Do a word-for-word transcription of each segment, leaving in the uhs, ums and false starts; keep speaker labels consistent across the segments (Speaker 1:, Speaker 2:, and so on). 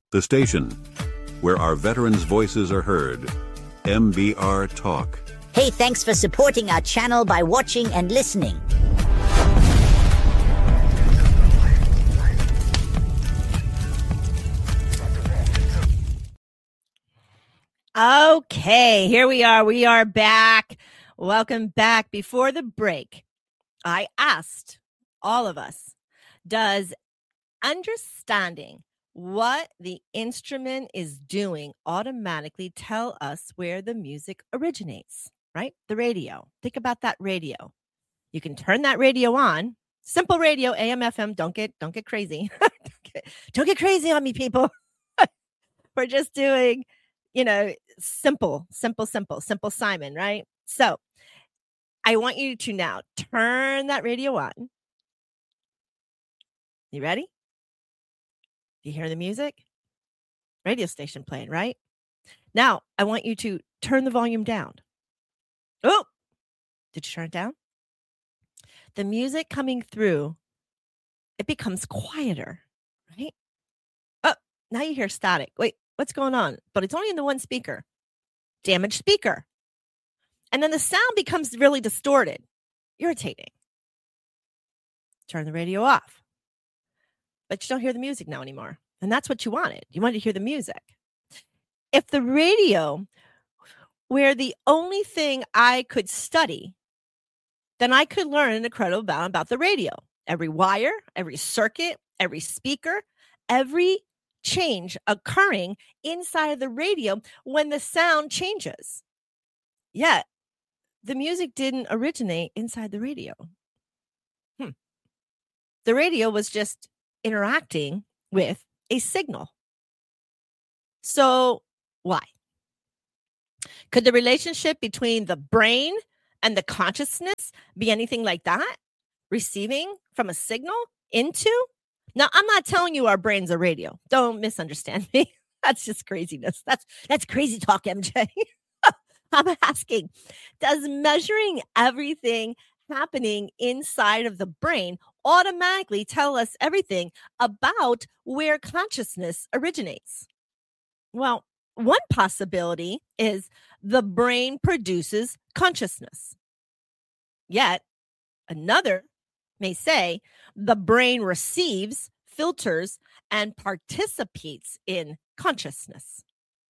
Speaker 1: The station where our veterans' voices are heard. M B R Talk.
Speaker 2: Hey, thanks for supporting our channel by watching and listening.
Speaker 3: Okay, here we are. We are back. Welcome back. Before the break, I asked all of us, does understanding what the instrument is doing automatically tell us where the music originates, right? The radio. Think about that radio. You can turn that radio on. Simple radio, A M, F M. Don't get, don't get crazy. don't, get, don't get crazy on me, people. We're just doing, you know, simple, simple, simple, simple Simon, right? So I want you to now turn that radio on. You ready? You hear the music? Radio station playing, right? Now, I want you to turn the volume down. Oh, did you turn it down? The music coming through, it becomes quieter, right? Oh, now you hear static. Wait, what's going on? But it's only in the one speaker. Damaged speaker. And then the sound becomes really distorted, irritating. Turn the radio off. But you don't hear the music now anymore. And that's what you wanted. You wanted to hear the music. If the radio were the only thing I could study, then I could learn an incredible amount about the radio. Every wire, every circuit, every speaker, every change occurring inside of the radio when the sound changes. Yet, the music didn't originate inside the radio. Hmm. The radio was just interacting with a signal. So why? Could the relationship between the brain and the consciousness be anything like that? Receiving from a signal into? Now, I'm not telling you our brains are radio. Don't misunderstand me. That's just craziness. That's that's crazy talk, M J. I'm asking, does measuring everything happening inside of the brain automatically tell us everything about where consciousness originates? Well, one possibility is the brain produces consciousness. Yet, another may say the brain receives, filters, and participates in consciousness.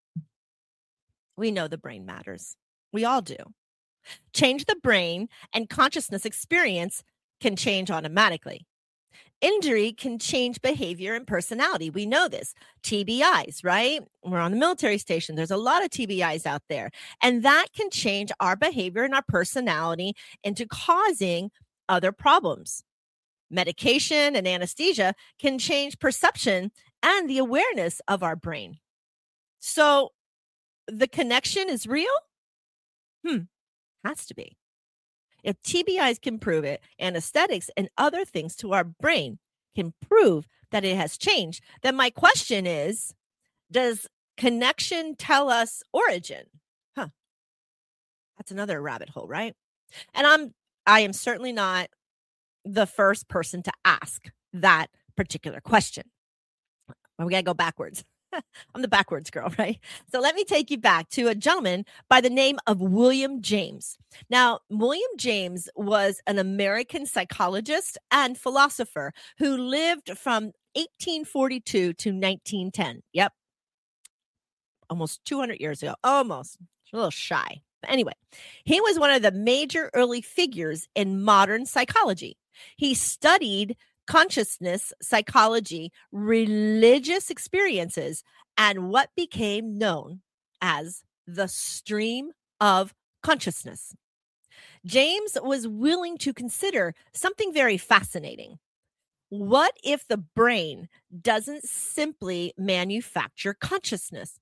Speaker 3: We know the brain matters. We all do. Change the brain and consciousness experience can change automatically. Injury can change behavior and personality. We know this. T B Is, right? We're on the military station. There's a lot of T B Is out there. And that can change our behavior and our personality into causing other problems. Medication and anesthesia can change perception and the awareness of our brain. So the connection is real? Hmm, has to be. If T B Is can prove it, anesthetics and other things to our brain can prove that it has changed, then my question is, does connection tell us origin? Huh. That's another rabbit hole, right? And I'm I am certainly not the first person to ask that particular question. Well, we got to go backwards. I'm the backwards girl, right? So let me take you back to a gentleman by the name of William James. Now, William James was an American psychologist and philosopher who lived from eighteen forty-two to nineteen ten. Yep. Almost two hundred years ago. Almost. A little shy. But anyway, he was one of the major early figures in modern psychology. He studied consciousness, psychology, religious experiences, and what became known as the stream of consciousness. James was willing to consider something very fascinating. What if the brain doesn't simply manufacture consciousness?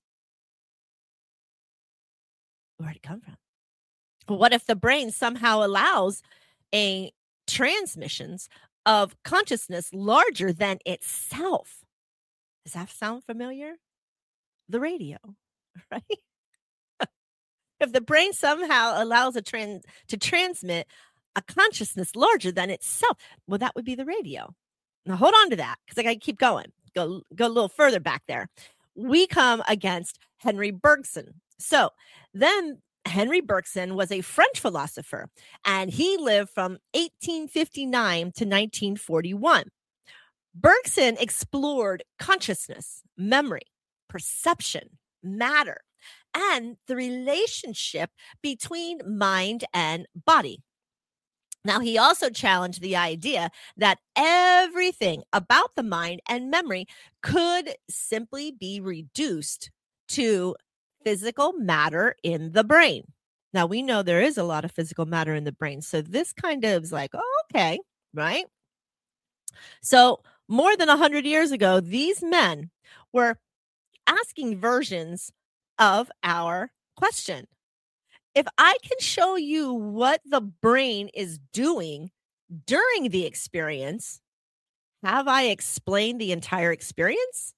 Speaker 3: Where'd it come from? What if the brain somehow allows a transmissions of consciousness larger than itself? Does that sound familiar? The radio, right? If the brain somehow allows a trans to transmit a consciousness larger than itself, well, that would be the radio. Now hold on to that because I got to keep going. Go go a little further back there. we come against Henry Bergson. So then Henry Bergson was a French philosopher, and he lived from eighteen fifty-nine to nineteen forty-one. Bergson explored consciousness, memory, perception, matter, and the relationship between mind and body. Now, he also challenged the idea that everything about the mind and memory could simply be reduced to physical matter in the brain. Now, we know there is a lot of physical matter in the brain. So this kind of is like, oh, okay, right? So more than one hundred years ago, these men were asking versions of our question. If I can show you what the brain is doing during the experience, have I explained the entire experience?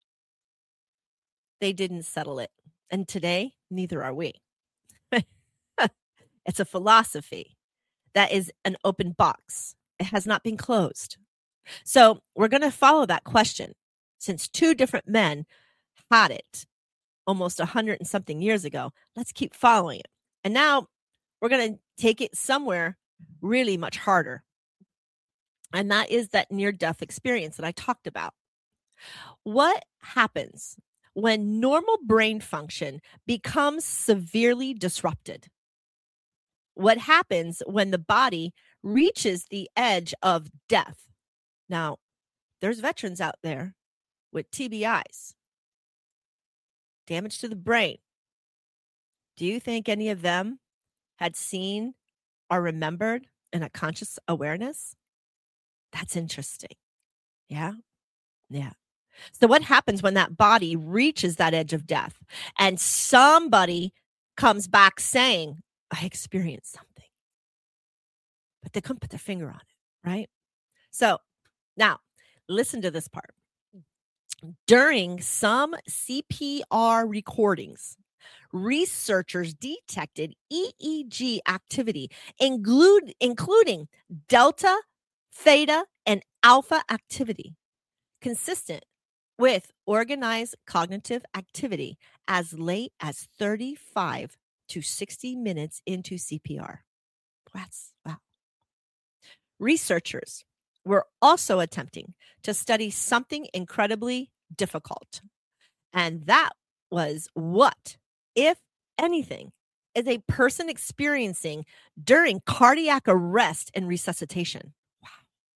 Speaker 3: They didn't settle it. And today, neither are we. It's a philosophy that is an open box. It has not been closed. So we're going to follow that question since two different men had it almost a hundred and something years ago. Let's keep following it. And now we're going to take it somewhere really much harder. And that is that near-death experience that I talked about. What happens when normal brain function becomes severely disrupted? What happens when the body reaches the edge of death? Now, there's veterans out there with T B Is, damage to the brain. Do you think any of them had seen or remembered in a conscious awareness? That's interesting. Yeah. Yeah. So what happens when that body reaches that edge of death and somebody comes back saying, I experienced something, but they couldn't put their finger on it, right? So now listen to this part. During some C P R recordings, researchers detected E E G activity, include, including delta, theta, and alpha activity, consistent with organized cognitive activity as late as thirty-five to sixty minutes into C P R. That's wow. Researchers were also attempting to study something incredibly difficult, and that was what, if anything, is a person experiencing during cardiac arrest and resuscitation. Wow.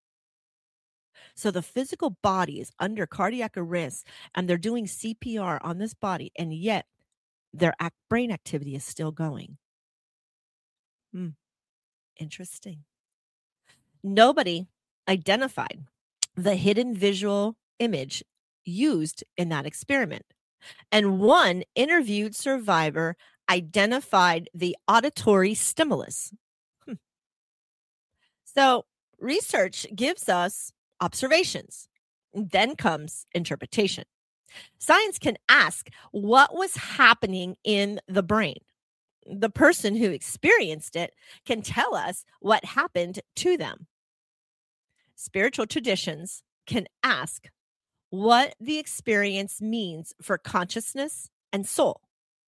Speaker 3: So the physical body is under cardiac arrest and they're doing C P R on this body, and yet their act, brain activity is still going. Hmm. Interesting. Nobody identified the hidden visual image used in that experiment. And one interviewed survivor identified the auditory stimulus. Hmm. So research gives us observations. Then comes interpretation. Science can ask what was happening in the brain. The person who experienced it can tell us what happened to them. Spiritual traditions can ask what the experience means for consciousness and soul.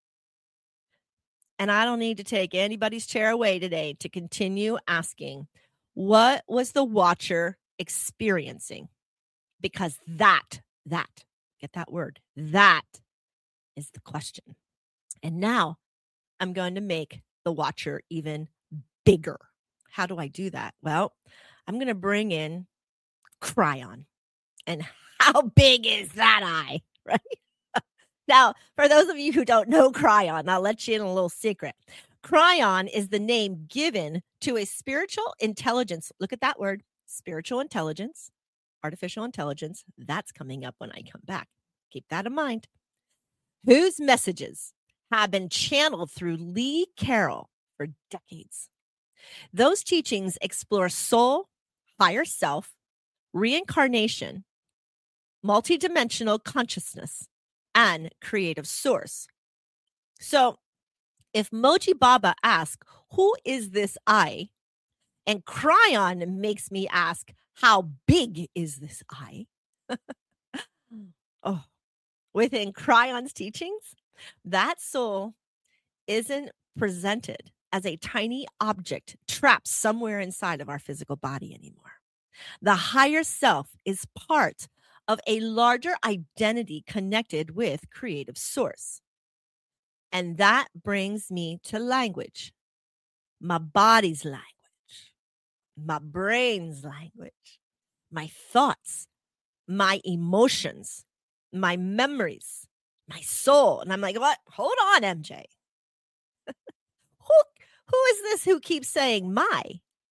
Speaker 3: And I don't need to take anybody's chair away today to continue asking, what was the watcher experiencing? Because that, that, get that word, that is the question. And now I'm going to make the watcher even bigger. How do I do that? Well, I'm going to bring in Kryon. And how big is that eye, right? Now, for those of you who don't know Kryon, I'll let you in a little secret. Kryon is the name given to a spiritual intelligence. Look at that word, spiritual intelligence, artificial intelligence. That's coming up when I come back. Keep that in mind. Whose messages have been channeled through Lee Carroll for decades. Those teachings explore soul, higher self, reincarnation, multidimensional consciousness, and creative source. So if Moji Baba asks, who is this I? And Kryon makes me ask, how big is this I? Oh, within Cryon's teachings, that soul isn't presented as a tiny object trapped somewhere inside of our physical body anymore. The higher self is part of a larger identity connected with creative source. And that brings me to language, my body's language, my brain's language, my thoughts, my emotions, my memories, my soul. And I'm like, what? Hold on, M J. who, who is this who keeps saying my?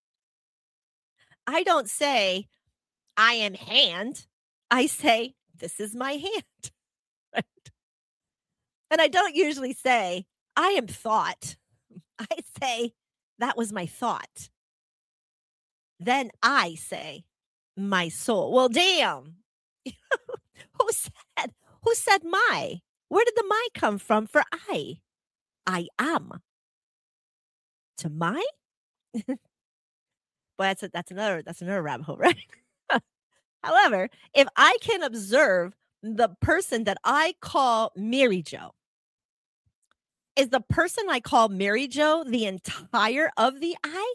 Speaker 3: I don't say, I am hand. I say, this is my hand. Right? And I don't usually say, I am thought. I say, that was my thought. Then I say, my soul. Well, damn. Who said, who said my? Where did the my come from for I? I am. To my? But that's a, that's another that's another rabbit hole, right? However, if I can observe the person that I call Mary Jo, is the person I call Mary Jo the entire of the I?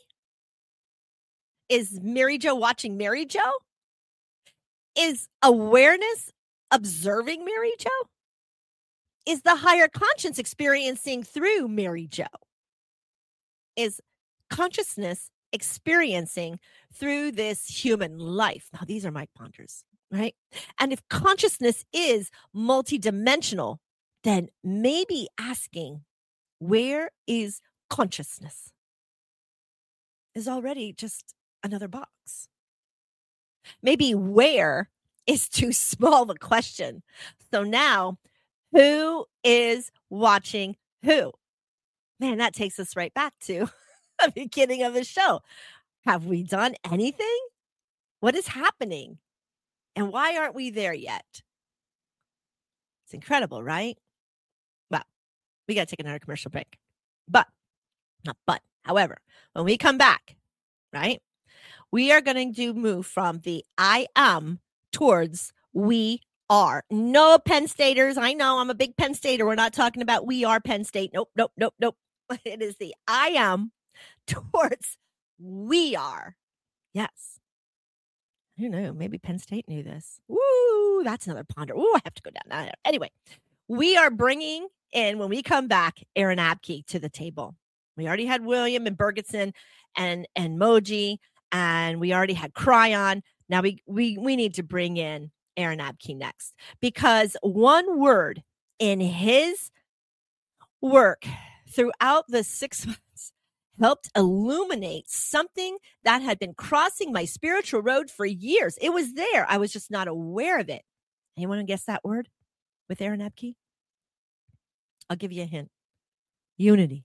Speaker 3: Is Mary Jo watching Mary Jo? Is awareness observing Mary Jo? Is the higher conscience experiencing through Mary Jo? Is consciousness experiencing through this human life? Now, these are my ponders, right? And if consciousness is multidimensional, then maybe asking, where is consciousness? Is already just another box. Maybe where is too small of a question. So now, who is watching who? Man, that takes us right back to the beginning of the show. Have we done anything? What is happening? And why aren't we there yet? It's incredible, right? Well, we got to take another commercial break. But, not but, however, when we come back, right, we are going to move from the I am towards we are. No Penn Staters. I know I'm a big Penn Stater. We're not talking about we are Penn State. Nope, nope, nope, nope. It is the I am towards we are. Yes. Who knew? Maybe Penn State knew this. Woo, that's another ponder. Ooh, I have to go down that. Anyway, we are bringing in, when we come back, Aaron Abke to the table. We already had William and Bergetson and, and Moji, and we already had Cryon. Now we, we, we need to bring in Aaron Abke next, because one word in his work throughout the six months helped illuminate something that had been crossing my spiritual road for years. It was there. I was just not aware of it. Anyone guess that word with Aaron Abke? I'll give you a hint. Unity.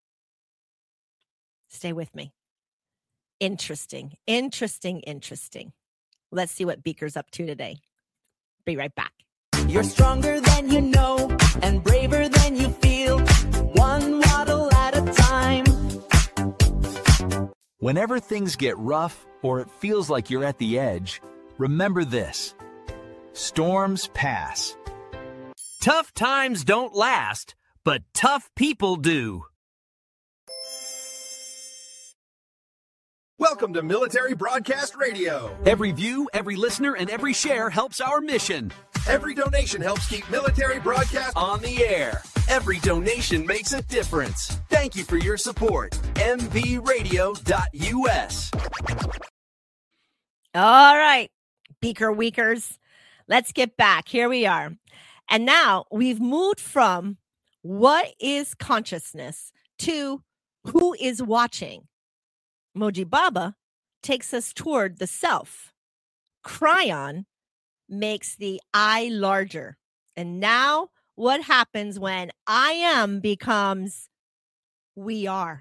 Speaker 3: Stay with me. Interesting, interesting, interesting. Let's see what Beaker's up to today. Be right back.
Speaker 4: You're stronger than you know and braver than you feel. One waddle at a time.
Speaker 5: Whenever things get rough or it feels like you're at the edge, remember this: storms pass.
Speaker 6: Tough times don't last, but tough people do.
Speaker 7: Welcome to Military Broadcast Radio.
Speaker 6: Every view, every listener, and every share helps our mission.
Speaker 7: Every donation helps keep Military Broadcast
Speaker 6: on the air. Every donation makes a difference. Thank you for your support. M V radio dot U S.
Speaker 3: All right, Beaker Weakers, let's get back. Here we are. And now we've moved from what is consciousness to who is watching. Moji Baba takes us toward the self. Cryon makes the I larger. And now what happens when I am becomes we are?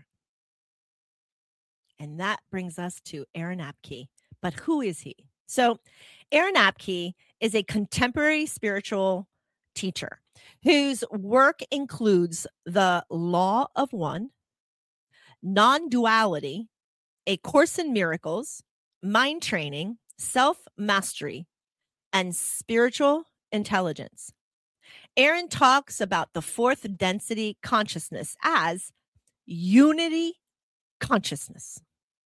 Speaker 3: And that brings us to Aaron Abke. But who is he? So Aaron Abke is a contemporary spiritual teacher whose work includes the law of one, non-duality, A Course in Miracles, mind training, self-mastery, and spiritual intelligence. Aaron talks about the fourth density consciousness as unity consciousness,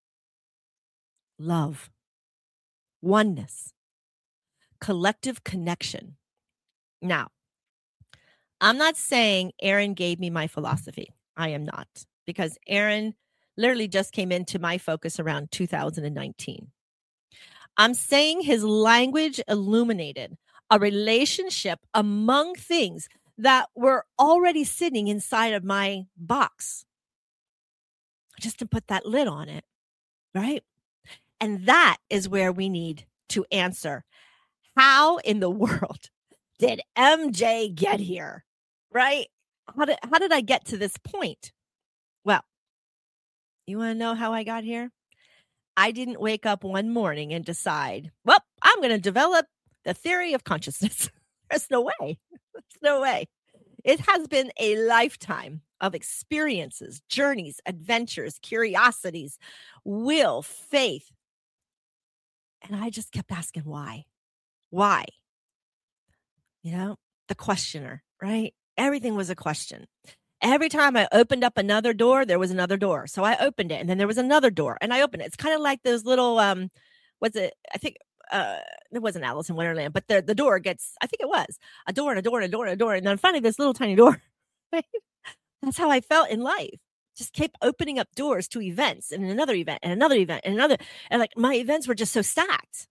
Speaker 3: love, oneness, collective connection. Now, I'm not saying Aaron gave me my philosophy. I am not, because Aaron literally just came into my focus around two thousand nineteen. I'm saying his language illuminated a relationship among things that were already sitting inside of my box, just to put that lid on it, right? And that is where we need to answer. How in the world did M J get here, right? How did, how did I get to this point? Well, you want to know how I got here? I didn't wake up one morning and decide, well, I'm going to develop the theory of consciousness. There's no way. There's no way. It has been a lifetime of experiences, journeys, adventures, curiosities, will, faith. And I just kept asking why. Why? You know, the questioner, right? Everything was a question. Every time I opened up another door, there was another door. So I opened it, and then there was another door, and I opened it. It's kind of like those little, um, what's it? I think uh, it wasn't Alice in Wonderland, but the, the door gets, I think it was, a door and a door and a door and a door. And then finally this little tiny door. Right? That's how I felt in life. Just kept opening up doors to events and another event and another event and another. And like my events were just so stacked.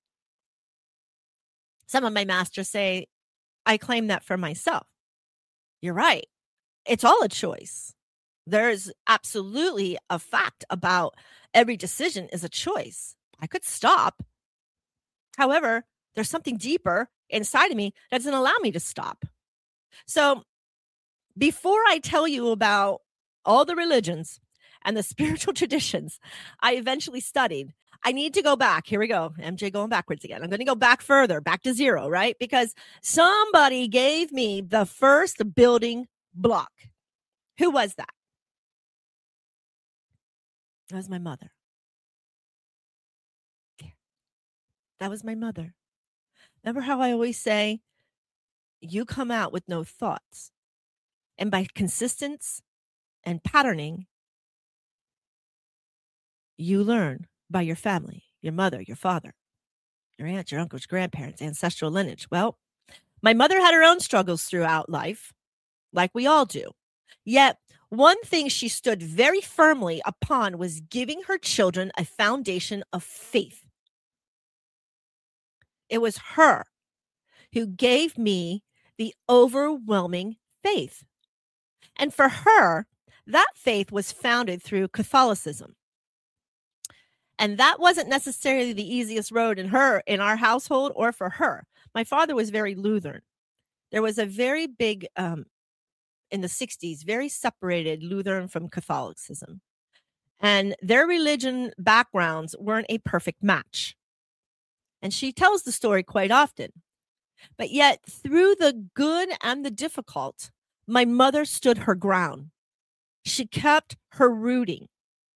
Speaker 3: Some of my masters say, I claim that for myself. You're right. It's all a choice. There's absolutely a fact about every decision is a choice. I could stop. However, there's something deeper inside of me that doesn't allow me to stop. So before I tell you about all the religions and the spiritual traditions I eventually studied, I need to go back. Here we go. M J going backwards again. I'm going to go back further, back to zero, right? Because somebody gave me the first building block. Who was that? That was my mother. That was my mother. Remember how I always say, you come out with no thoughts. And by consistency and patterning, you learn by your family, your mother, your father, your aunt, your uncles, grandparents, ancestral lineage. Well, my mother had her own struggles throughout life, like we all do. Yet, one thing she stood very firmly upon was giving her children a foundation of faith. It was her who gave me the overwhelming faith. And for her, that faith was founded through Catholicism. And that wasn't necessarily the easiest road in her, in our household, or for her. My father was very Lutheran. There was a very big, um, in the sixties, very separated Lutheran from Catholicism. And their religion backgrounds weren't a perfect match. And she tells the story quite often. But yet, through the good and the difficult, my mother stood her ground. She kept her rooting.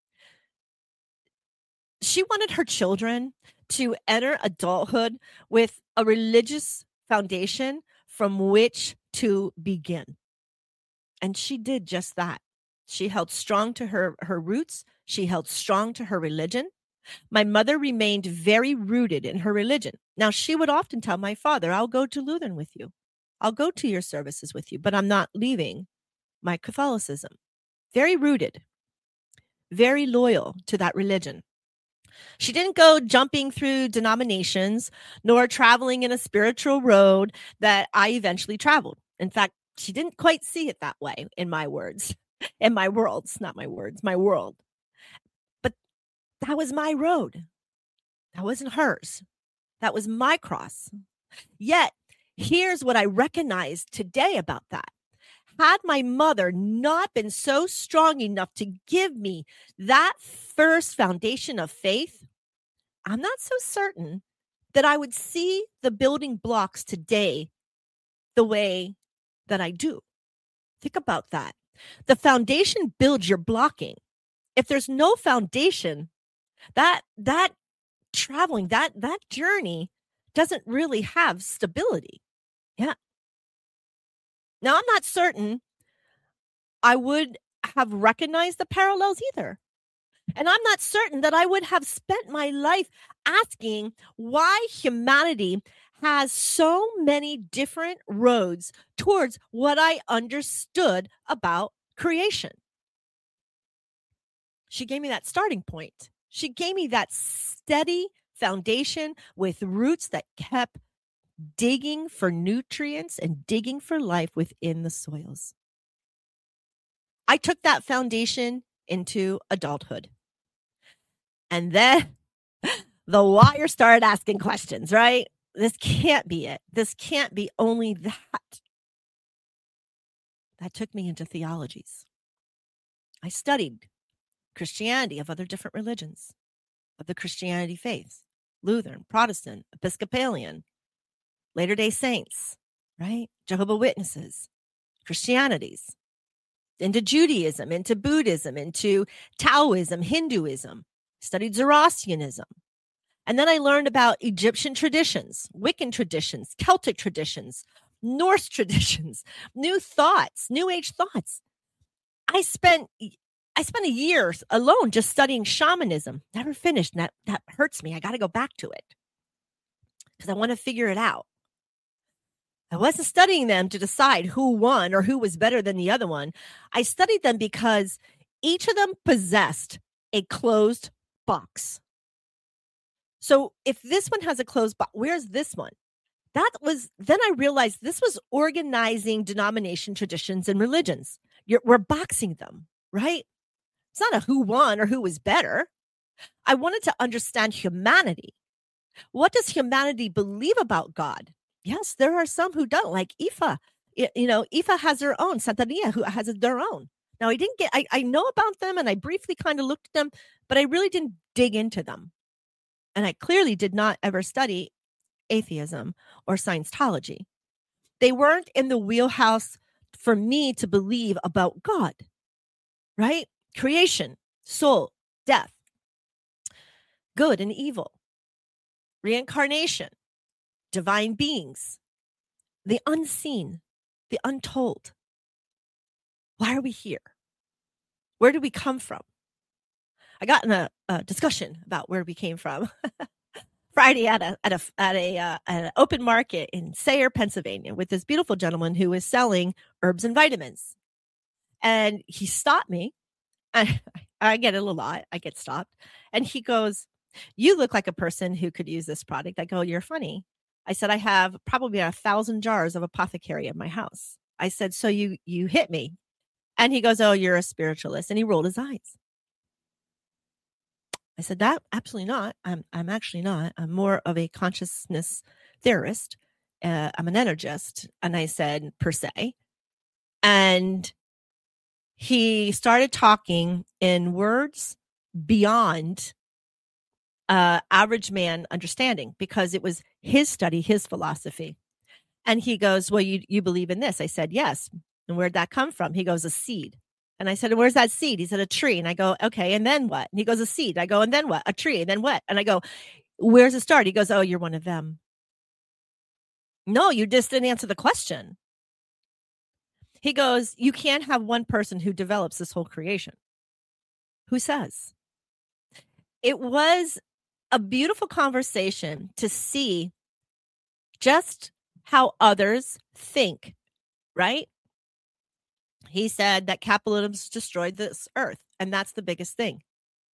Speaker 3: She wanted her children to enter adulthood with a religious foundation from which to begin. And she did just that. She held strong to her, her roots. She held strong to her religion. My mother remained very rooted in her religion. Now, she would often tell my father, I'll go to Lutheran with you. I'll go to your services with you, but I'm not leaving my Catholicism. Very rooted, very loyal to that religion. She didn't go jumping through denominations, nor traveling in a spiritual road that I eventually traveled. In fact, she didn't quite see it that way, in my words, in my worlds, not my words, my world. But that was my road. That wasn't hers. That was my cross. Yet, here's what I recognize today about that. Had my mother not been so strong enough to give me that first foundation of faith, I'm not so certain that I would see the building blocks today the way that I do. Think about that. The foundation builds your blocking. If there's no foundation, that that traveling, that that journey doesn't really have stability. Yeah. Now, I'm not certain I would have recognized the parallels either. And I'm not certain that I would have spent my life asking why humanity has so many different roads towards what I understood about creation. She gave me that starting point. She gave me that steady foundation with roots that kept digging for nutrients and digging for life within the soils. I took that foundation into adulthood. And then the wire started asking questions, right? This can't be it. This can't be only that. That took me into theologies. I studied Christianity of other different religions, of the Christianity faiths, Lutheran, Protestant, Episcopalian, Latter-day Saints, right? Jehovah's Witnesses, Christianities, into Judaism, into Buddhism, into Taoism, Hinduism, studied Zoroastrianism. And then I learned about Egyptian traditions, Wiccan traditions, Celtic traditions, Norse traditions, new thoughts, new age thoughts. I spent I spent a year alone just studying shamanism. Never finished. And that, that hurts me. I got to go back to it because I want to figure it out. I wasn't studying them to decide who won or who was better than the other one. I studied them because each of them possessed a closed box. So if this one has a closed box, where's this one? That was, then I realized this was organizing denomination, traditions, and religions. You're, we're boxing them, right? It's not a who won or who was better. I wanted to understand humanity. What does humanity believe about God? Yes, there are some who don't, like Ifa. You know, Ifa has their own, Santeria, who has their own. Now, I didn't get, I, I know about them and I briefly kind of looked at them, but I really didn't dig into them. And I clearly did not ever study atheism or Scientology. They weren't in the wheelhouse for me to believe about God, right? Creation, soul, death, good and evil, reincarnation, divine beings, the unseen, the untold. Why are we here? Where did we come from? I got in a, a discussion about where we came from Friday at a at a at a uh, at an open market in Sayre, Pennsylvania, with this beautiful gentleman who was selling herbs and vitamins, and he stopped me. I, I get it a lot. I get stopped, and he goes, "You look like a person who could use this product." I go, "You're funny." I said, "I have probably a thousand jars of apothecary in my house." I said, "So you you hit me," and he goes, "Oh, you're a spiritualist," and he rolled his eyes. I said, "That absolutely not. I'm I'm actually not. I'm more of a consciousness theorist. Uh, I'm an energist." And I said, "Per se," and he started talking in words beyond uh, average man understanding, because it was his study, his philosophy. And he goes, "Well, you you believe in this?" I said, "Yes." "And where'd that come from?" He goes, "A seed." And I said, "Where's that seed?" He said, "A tree." And I go, "Okay, and then what?" And he goes, "A seed." I go, "And then what?" "A tree." "And then what?" And I go, "Where's it start?" He goes, "Oh, you're one of them." No, you just didn't answer the question. He goes, "You can't have one person who develops this whole creation." Who says? It was a beautiful conversation to see just how others think, right? He said that capitalism destroyed this earth, and that's the biggest thing.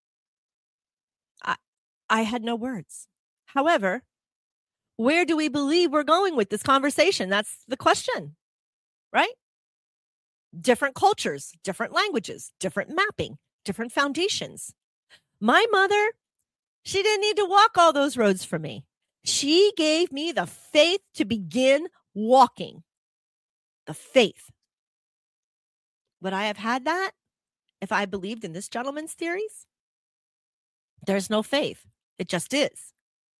Speaker 3: I, I had no words. However, where do we believe we're going with this conversation? That's the question, right? Different cultures, different languages, different mapping, different foundations. My mother, she didn't need to walk all those roads for me. She gave me the faith to begin walking. The faith. Would I have had that if I believed in this gentleman's theories? There's no faith. It just is.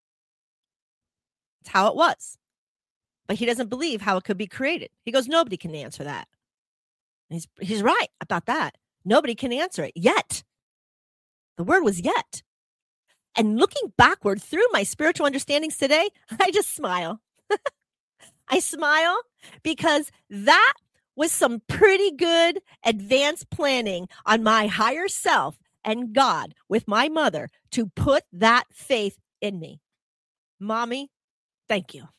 Speaker 3: It's how it was. But he doesn't believe how it could be created. He goes, nobody can answer that. And he's, he's right about that. Nobody can answer it yet. The word was yet. And looking backward through my spiritual understandings today, I just smile. I smile because that with some pretty good advanced planning on my higher self and God with my mother to put that faith in me. Mommy, thank you.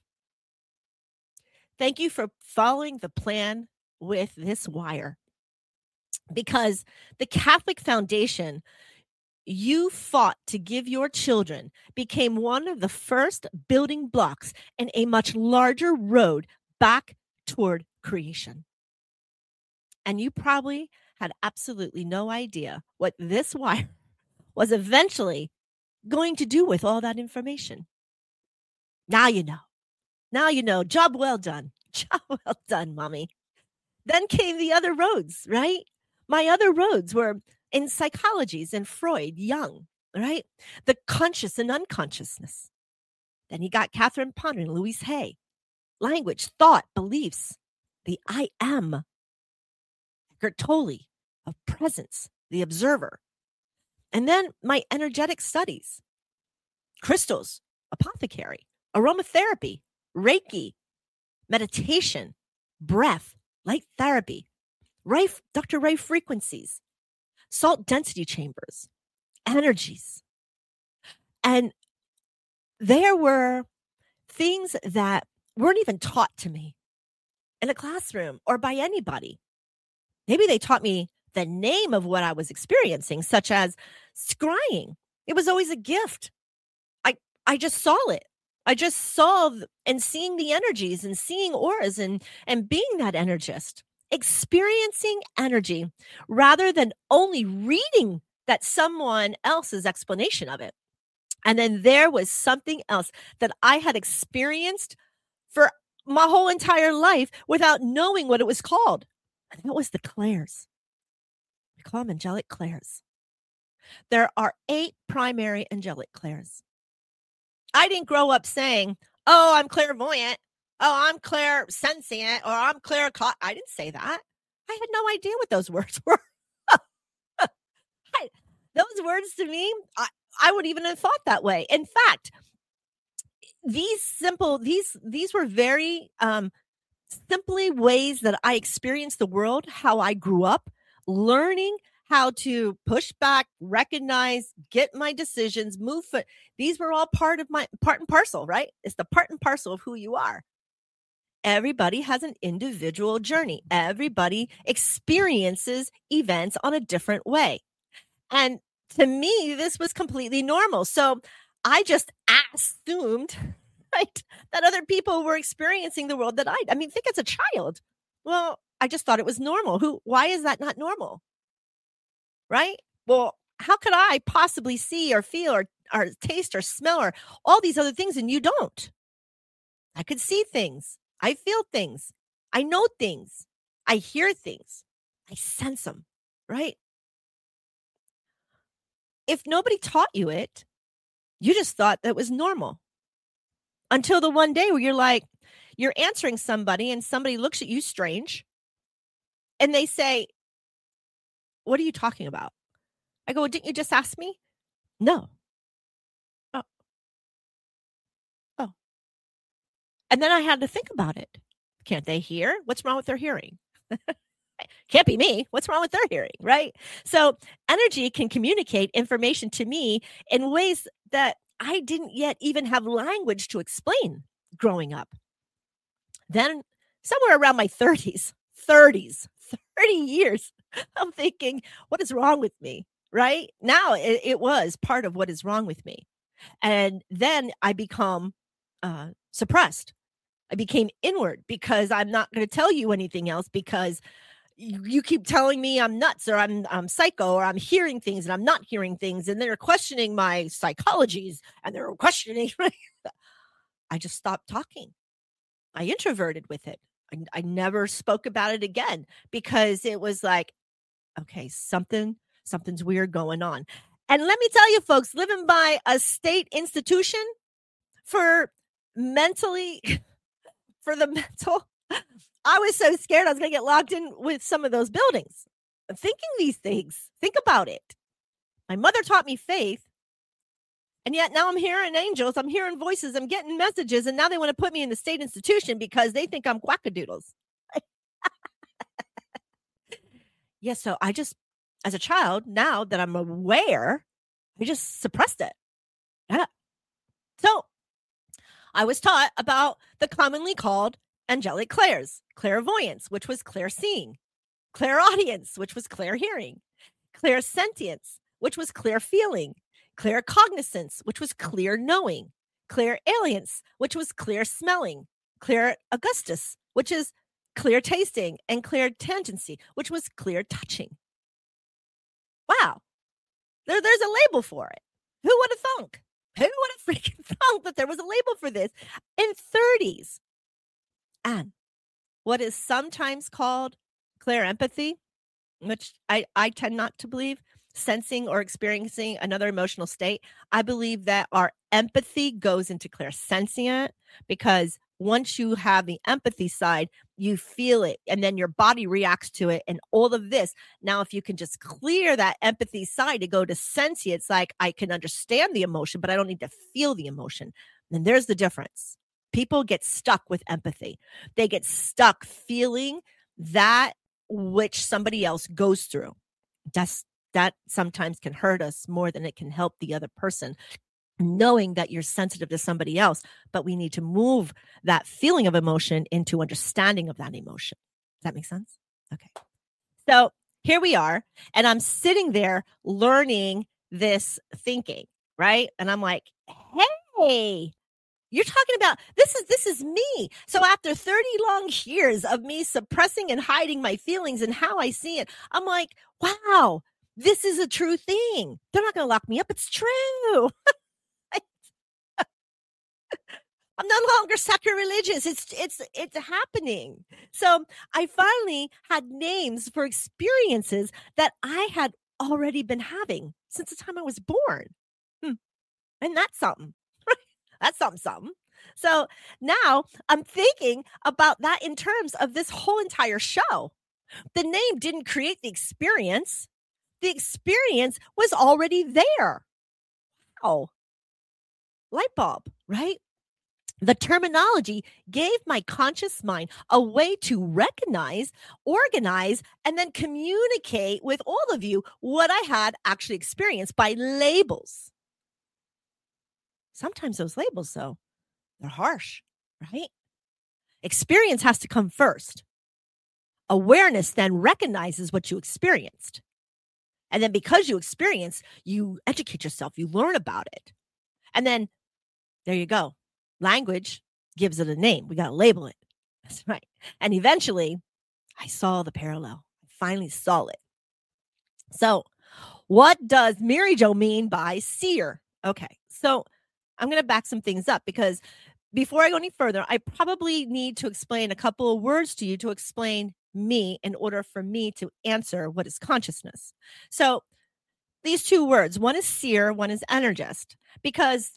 Speaker 3: Thank you for following the plan with this wire. Because the Catholic Foundation you fought to give your children became one of the first building blocks in a much larger road back toward creation. And you probably had absolutely no idea what this wire was eventually going to do with all that information. Now you know. Now you know. Job well done. Job well done, Mommy. Then came the other roads, right? My other roads were in psychologies and Freud, Jung, right? The conscious and unconsciousness. Then he got Catherine Ponder and Louise Hay. Language, thought, beliefs. The I am. Eckhart Tolle of presence, the observer. And then my energetic studies. Crystals, apothecary, aromatherapy, Reiki, meditation, breath, light therapy, Ray, Doctor Ray frequencies, salt density chambers, energies. And there were things that weren't even taught to me in a classroom or by anybody. Maybe they taught me the name of what I was experiencing, such as scrying. It was always a gift. I, I just saw it. I just saw and seeing the energies and seeing auras and, and being that energist, experiencing energy rather than only reading that someone else's explanation of it. And then there was something else that I had experienced for my whole entire life without knowing what it was called. And that was the clairs. We call them angelic clairs. There are eight primary angelic clairs. I didn't grow up saying, oh, I'm clairvoyant. Oh, I'm clairsentient, or I'm claircaught. I didn't say that. I had no idea what those words were. I, those words to me, I, I would even have thought that way. In fact, these simple, these these were very um, simply ways that I experienced the world, how I grew up, learning how to push back, recognize, get my decisions, move. For, these were all part of my part and parcel, right? It's the part and parcel of who you are. Everybody has an individual journey. Everybody experiences events on a different way. And to me, this was completely normal. So I just assumed, right, that other people were experiencing the world that I, I mean, think as a child. Well, I just thought it was normal. Who, why is that not normal? Right? Well, how could I possibly see or feel or, or taste or smell or all these other things and you don't? I could see things. I feel things. I know things. I hear things. I sense them, right? If nobody taught you it, you just thought that was normal. Until the one day where you're like, you're answering somebody and somebody looks at you strange and they say, what are you talking about? I go, well, didn't you just ask me? No. Oh. Oh. And then I had to think about it. Can't they hear? What's wrong with their hearing? Can't be me. What's wrong with their hearing, right? So energy can communicate information to me in ways that I didn't yet even have language to explain growing up. Then somewhere around my thirties, thirties, thirty years, I'm thinking, what is wrong with me? Right now, it, it was part of what is wrong with me. And then I become uh, suppressed. I became inward because I'm not going to tell you anything else because you, you keep telling me I'm nuts or I'm, I'm psycho or I'm hearing things and I'm not hearing things. And they're questioning my psychologies and they're questioning. I just stopped talking. I introverted with it. I, I never spoke about it again because it was like, okay, something, something's weird going on. And let me tell you, folks, living by a state institution for mentally, for the mental, I was so scared I was going to get locked in with some of those buildings. I'm thinking these things. Think about it. My mother taught me faith. And yet now I'm hearing angels. I'm hearing voices. I'm getting messages. And now they want to put me in the state institution because they think I'm quackadoodles. Yeah. So I just, as a child, now that I'm aware, I just suppressed it. Yeah. So I was taught about the commonly called angelic clairs, clairvoyance, which was clear seeing, clairaudience, which was clear hearing, clairsentience, which was clear feeling, claircognizance, which was clear knowing, clairalience, which was clear smelling, clear augustus, which is clear tasting, and clear tangency, which was clear touching. Wow. There, there's a label for it. Who would have thunk? Who would have freaking thunk that there was a label for this in thirties? And what is sometimes called clear empathy, which I, I tend not to believe, sensing or experiencing another emotional state. I believe that our empathy goes into clairsentient, because once you have the empathy side, you feel it and then your body reacts to it and all of this. Now, if you can just clear that empathy side to go to sentient, it's like I can understand the emotion, but I don't need to feel the emotion. And there's the difference. People get stuck with empathy. They get stuck feeling that which somebody else goes through. That's, that sometimes can hurt us more than it can help the other person, knowing that you're sensitive to somebody else, but we need to move that feeling of emotion into understanding of that emotion. Does that make sense? Okay. So here we are, and I'm sitting there learning this thinking, right? And I'm like, hey, you're talking about this is this is me. So after thirty long years of me suppressing and hiding my feelings and how I see it, I'm like, wow, this is a true thing. They're not going to lock me up. It's true. I'm no longer sacrilegious. It's it's it's happening. So I finally had names for experiences that I had already been having since the time I was born. Hmm. And that's something. That's something, something. So now I'm thinking about that in terms of this whole entire show. The name didn't create the experience. The experience was already there. Wow. Light bulb, right? The terminology gave my conscious mind a way to recognize, organize, and then communicate with all of you what I had actually experienced by labels. Sometimes those labels, though, they're harsh, right? Experience has to come first. Awareness then recognizes what you experienced. And then because you experience, you educate yourself, you learn about it. And then there you go. Language gives it a name. We got to label it. That's right. And eventually, I saw the parallel. I finally saw it. So what does Mary Jo mean by seer? Okay, so I'm going to back some things up, because before I go any further, I probably need to explain a couple of words to you to explain me in order for me to answer what is consciousness. So these two words, one is seer, one is energist, because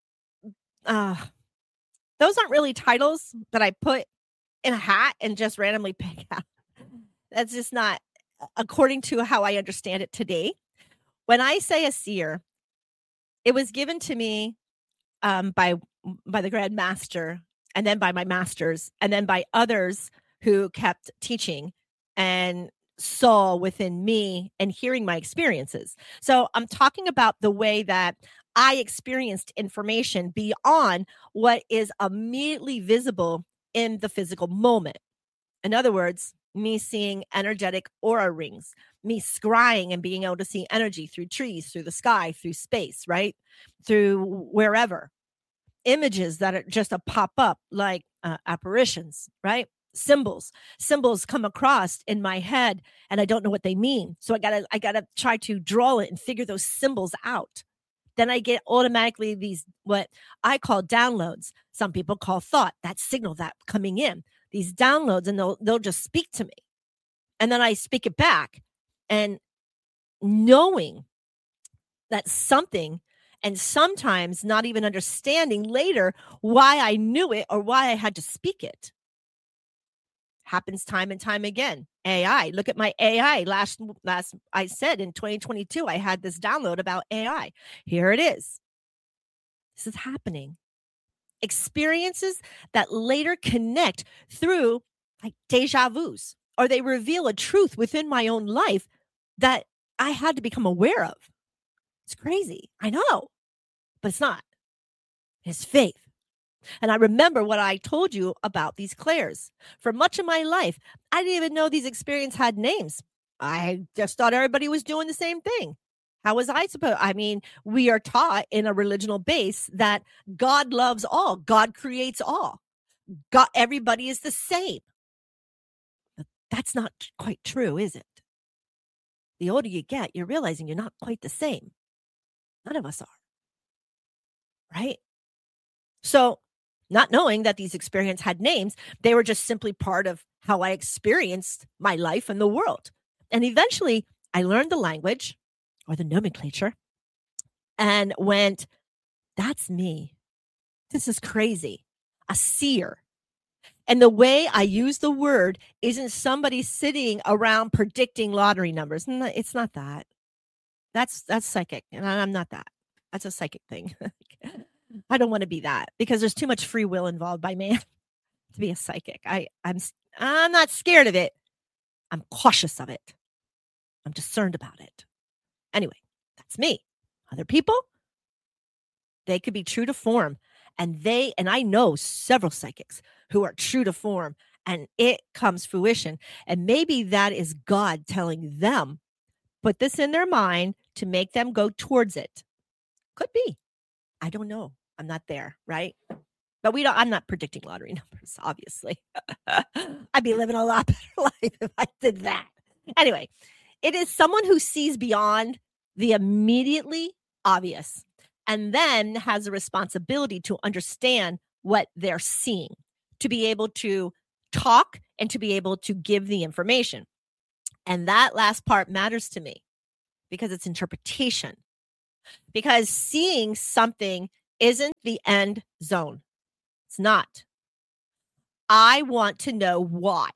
Speaker 3: uh, those aren't really titles that I put in a hat and just randomly pick out. That's just not according to how I understand it today. When I say a seer, it was given to me um, by by the Grand Master, and then by my masters, and then by others who kept teaching and saw within me and hearing my experiences. So I'm talking about the way that I experienced information beyond what is immediately visible in the physical moment. In other words, me seeing energetic aura rings, me scrying and being able to see energy through trees, through the sky, through space, right? Through wherever. Images that are just a pop up, like uh, apparitions, right? Symbols. Symbols come across in my head and I don't know what they mean. So I gotta, I gotta try to draw it and figure those symbols out. Then I get automatically these, what I call downloads. Some people call thought, that signal that coming in, these downloads, and they'll, they'll just speak to me. And then I speak it back, and knowing that something, and sometimes not even understanding later why I knew it or why I had to speak it. Happens time and time again. A I. Look at my A I. Last, last I said in twenty twenty-two, I had this download about A I. Here it is. This is happening. Experiences that later connect through like deja vus. or they reveal a truth within my own life that I had to become aware of. It's crazy. I know, but it's not. It's faith. And I remember what I told you about these clairs. For much of my life, I didn't even know these experiences had names. I just thought everybody was doing the same thing. How was I supposed? I mean, we are taught in a religional base that God loves all. God creates all. God, everybody is the same. But that's not quite true, is it? The older you get, you're realizing you're not quite the same. None of us are. Right? So, not knowing that these experiences had names, they were just simply part of how I experienced my life and the world. And eventually, I learned the language or the nomenclature and went, that's me. This is crazy. A seer. And the way I use the word isn't somebody sitting around predicting lottery numbers. It's not that. That's that's psychic. And I'm not that. That's a psychic thing. I don't want to be that because there's too much free will involved by man to be a psychic. I, I'm I'm not scared of it. I'm cautious of it. I'm discerned about it. Anyway, that's me. Other people, they could be true to form. And they, and I know several psychics who are true to form and it comes fruition. And maybe that is God telling them, put this in their mind to make them go towards it. Could be. I don't know. I'm not there, right? But we don't, I'm not predicting lottery numbers, obviously. I'd be living a lot better life if I did that. Anyway, it is someone who sees beyond the immediately obvious and then has a responsibility to understand what they're seeing, to be able to talk and to be able to give the information. And that last part matters to me because it's interpretation. Because seeing something isn't the end zone. It's not. I want to know why.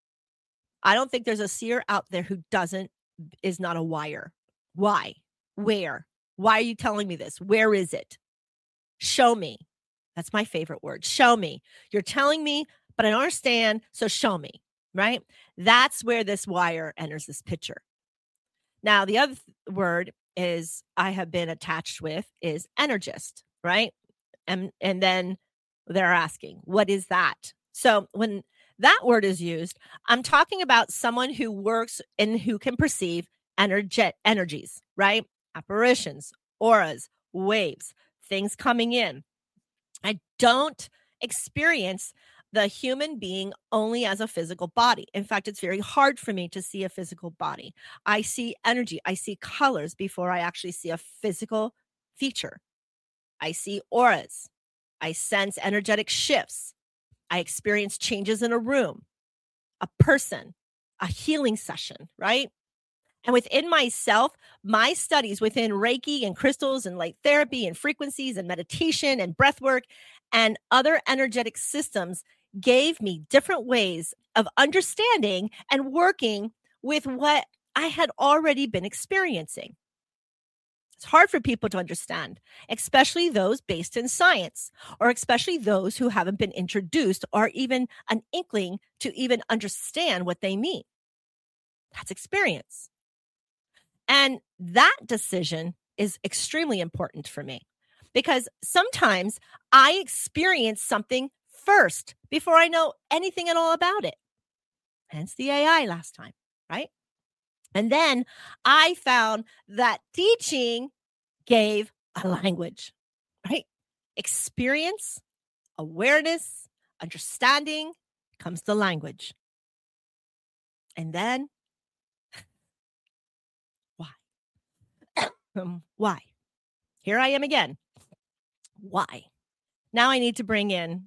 Speaker 3: I don't think there's a seer out there who doesn't, is not a wire. Why? Where? Why are you telling me this? Where is it? Show me. That's my favorite word. Show me. You're telling me, but I don't understand. So show me, right? That's where this wire enters this picture. Now, the other th- word is I have been attached with is energist, right? And, and then they're asking, what is that? So when that word is used, I'm talking about someone who works and who can perceive energet energies, right? Apparitions, auras, waves, things coming in. I don't experience the human being only as a physical body. In fact, it's very hard for me to see a physical body. I see energy. I see colors before I actually see a physical feature. I see auras. I sense energetic shifts. I experience changes in a room, a person, a healing session, right? And within myself, my studies within Reiki and crystals and light therapy and frequencies and meditation and breath work and other energetic systems gave me different ways of understanding and working with what I had already been experiencing. It's hard for people to understand, especially those based in science, or especially those who haven't been introduced or even an inkling to even understand what they mean. That's experience. And that decision is extremely important for me because sometimes I experience something first before I know anything at all about it. Hence the A I last time, right? And then I found that teaching gave a language, right? Experience, awareness, understanding comes the language. And then why? um, why? Here I am again. Why? Now I need to bring in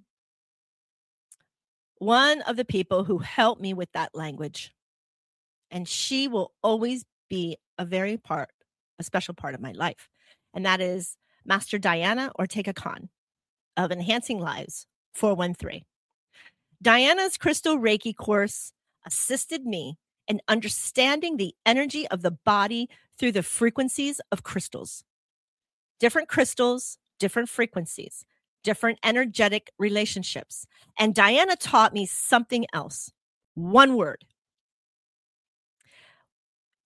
Speaker 3: one of the people who helped me with that language. And she will always be a very part, a special part of my life. And that is Master Diana Ortega Khan of Enhancing Lives four one three. Diana's Crystal Reiki course assisted me in understanding the energy of the body through the frequencies of crystals. Different crystals, different frequencies, different energetic relationships. And Diana taught me something else. One word.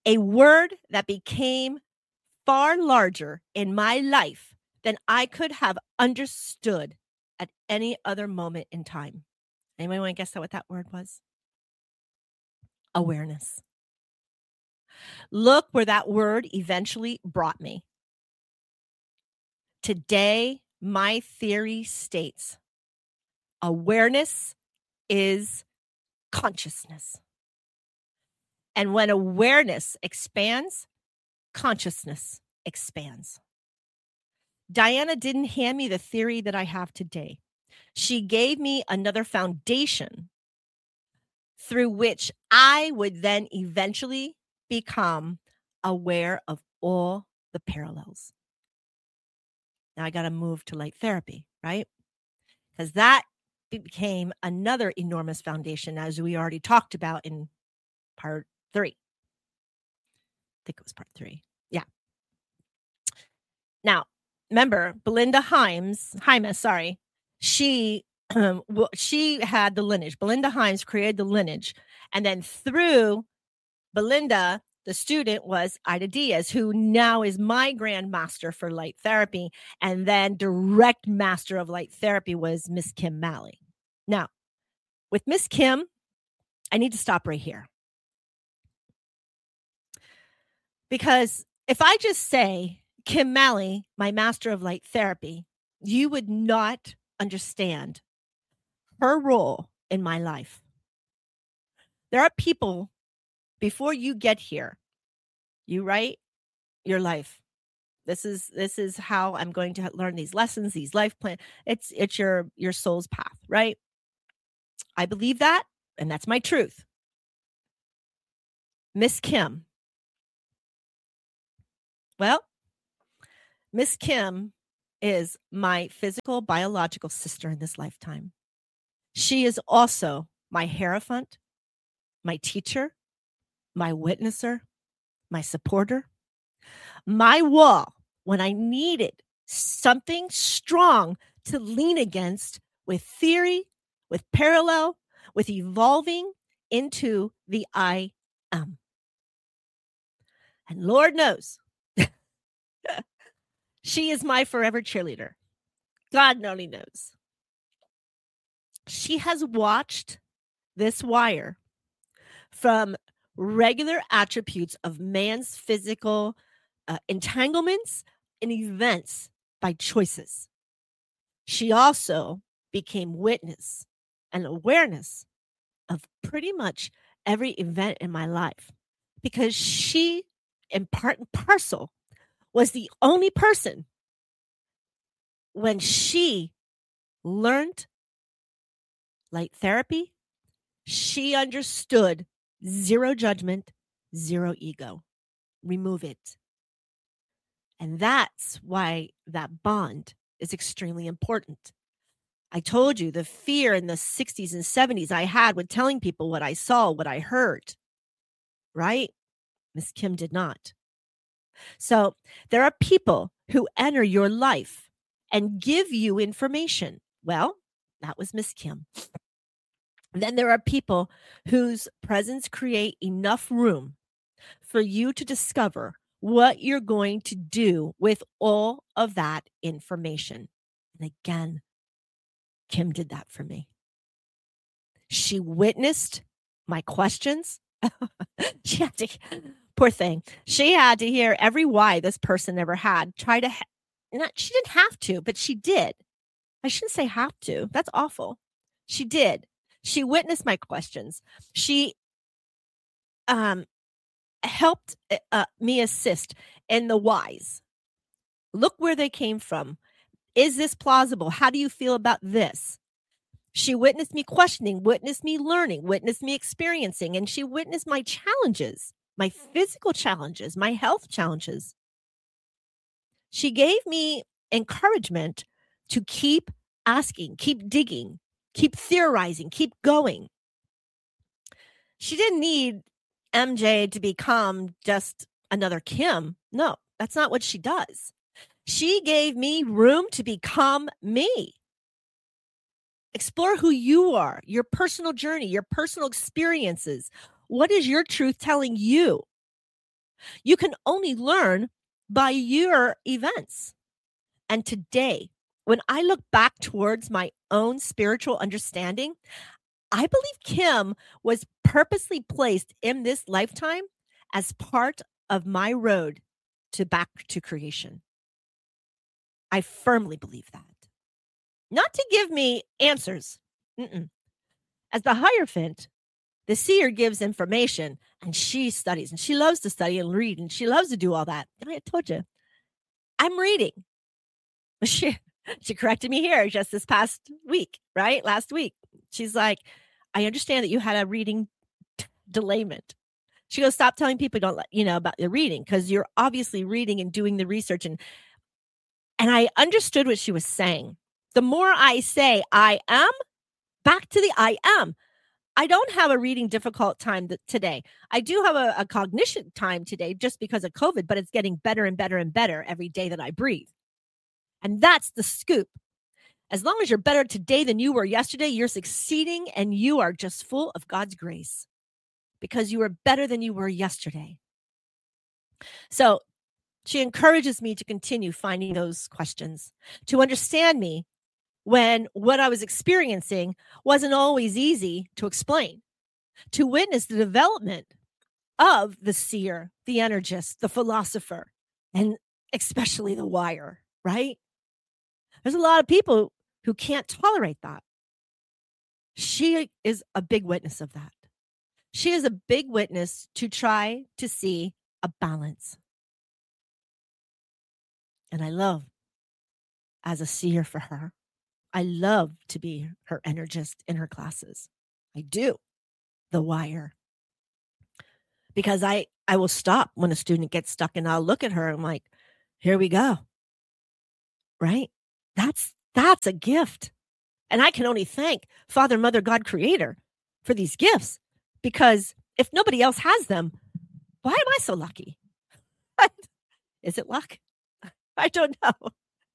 Speaker 3: a word that became far larger in my life than I could have understood at any other moment in time. Anyone want to guess what that word was? Awareness. Look where that word eventually brought me. Today, my theory states awareness is consciousness. And when awareness expands, consciousness expands. Diana didn't hand me the theory that I have today. She gave me another foundation through which I would then eventually become aware of all the parallels. Now I got to move to light therapy, right? Because that became another enormous foundation, as we already talked about in part three. I think it was part three. Yeah. Now, remember, Belinda Himes, Hymas, sorry, she um, she had the lineage. Belinda Himes created the lineage. And then through Belinda, the student was Ida Diaz, who now is my grandmaster for light therapy. And then direct master of light therapy was Miss Kim Malley. Now, with Miss Kim, I need to stop right here. Because if I just say Kim Malley, my master of light therapy, you would not understand her role in my life. There are people, before you get here, you write your life. This is this is how I'm going to learn these lessons, these life plans. It's it's your your soul's path, right? I believe that, and that's my truth. Miss Kim. Well, Miss Kim is my physical, biological sister in this lifetime. She is also my hierophant, my teacher, my witnesser, my supporter, my wall when I needed something strong to lean against with theory, with parallel, with evolving into the I am. And Lord knows, she is my forever cheerleader. God only knows. She has watched this wire from regular attributes of man's physical uh, entanglements and events by choices. She also became witness and awareness of pretty much every event in my life, because she, in part and parcel, was the only person when she learned light therapy, she understood zero judgment, zero ego. Remove it. And that's why that bond is extremely important. I told you the fear in the sixties and seventies I had with telling people what I saw, what I heard, right? Miss Kim did not. So there are people who enter your life and give you information. Well, that was Miss Kim. Then there are people whose presence create enough room for you to discover what you're going to do with all of that information. And again, Kim did that for me. She witnessed my questions. She had to, poor thing. She had to hear every why this person ever had. Try to, ha- not, she didn't have to, but she did. I shouldn't say have to. That's awful. She did. She witnessed my questions. She um, helped uh, me assist in the whys. Look where they came from. Is this plausible? How do you feel about this? She witnessed me questioning, witnessed me learning, witnessed me experiencing, and she witnessed my challenges, my physical challenges, my health challenges. She gave me encouragement to keep asking, keep digging, keep theorizing, keep going. She didn't need M J to become just another Kim. No, that's not what she does. She gave me room to become me. Explore who you are, your personal journey, your personal experiences. What is your truth telling you? You can only learn by your events. And today, when I look back towards my own spiritual understanding, I believe Kim was purposely placed in this lifetime as part of my road to back to creation. I firmly believe that. Not to give me answers. Mm-mm. As the Hierophant, the seer gives information and she studies and she loves to study and read and she loves to do all that. And I told you, I'm reading. She, she corrected me here just this past week, right? Last week. She's like, I understand that you had a reading t- delayment. She goes, stop telling people don't let, you know, about the reading because you're obviously reading and doing the research. And, and I understood what she was saying. The more I say I am, back to the I am. I don't have a reading difficult time th- today. I do have a, a cognition time today just because of COVID, but it's getting better and better and better every day that I breathe. And that's the scoop. As long as you're better today than you were yesterday, you're succeeding and you are just full of God's grace because you are better than you were yesterday. So she encourages me to continue finding those questions, to understand me when what I was experiencing wasn't always easy to explain, to witness the development of the seer, the energist, the philosopher, and especially the wire, right? There's a lot of people who can't tolerate that. She is a big witness of that. She is a big witness to try to see a balance. And I love as a seer for her. I love to be her energist in her classes. I do. The wire. Because I, I will stop when a student gets stuck and I'll look at her and I'm like, here we go. Right? That's that's a gift. And I can only thank Father, Mother, God, Creator for these gifts. Because if nobody else has them, why am I so lucky? Is it luck? I don't know.